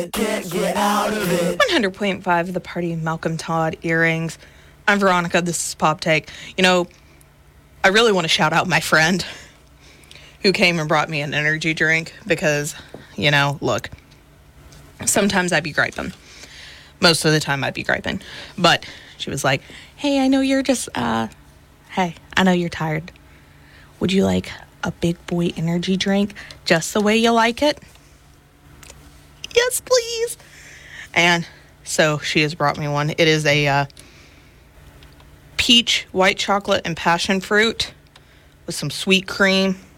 Can't get out of it. 100.5 The Party, Malcolm Todd, Earrings. I'm Veronica. This is Pop Take. You know, I really want to shout out my friend who came and brought me an energy drink because, you know, look, sometimes I'd be griping. Most of the time I'd be griping. But she was like, hey, I know you're just, hey, I know you're tired. Would you like a big boy energy drink just the way you like it? Yes, please. And so she has brought me one. It is a peach, white chocolate, and passion fruit with some sweet cream.